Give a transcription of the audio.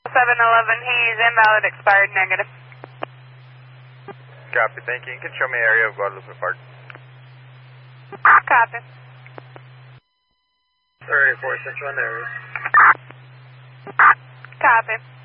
he's invalid, expired, negative. Copy, thank you. You can show me area of Guadalupe Park. Copy. 34, Central area. Copy.